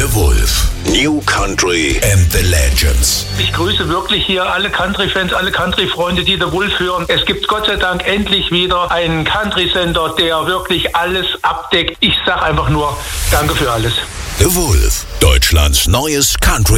The Wolf. New Country and the Legends. Ich grüße wirklich hier alle Country-Fans, alle Country-Freunde, die The Wolf hören. Es gibt Gott sei Dank endlich wieder einen Country-Sender, der wirklich alles abdeckt. Ich sag einfach nur, danke für alles. The Wolf, Deutschlands neues Country